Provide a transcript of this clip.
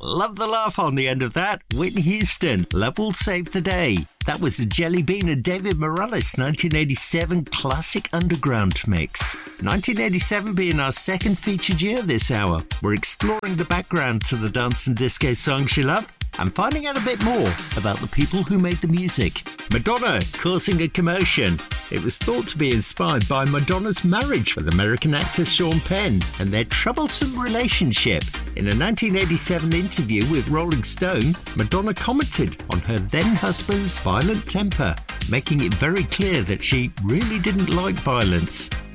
Love the laugh on the end of that. Whitney Houston, Love Will Save the Day. That was the Jelly Bean and David Morales 1987 classic underground mix. 1987 being our second featured year this hour. We're exploring the background to the dance and disco songs you love and finding out a bit more about the people who made the music. Madonna causing a commotion. It was thought to be inspired by Madonna's marriage with American actor Sean Penn and their troublesome relationship. In a 1987 interview with Rolling Stone, Madonna commented on her then-husband's violent temper, making it very clear that she really didn't like violence.